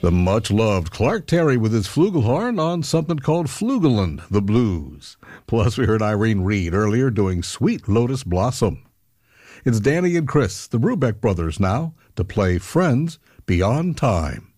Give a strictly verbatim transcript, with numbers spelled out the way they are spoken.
The much-loved Clark Terry with his flugelhorn on something called Flugelland, the Blues. Plus, we heard Irene Reed earlier doing Sweet Lotus Blossom. It's Danny and Chris, the Brubeck brothers now, to play Friends Beyond Time.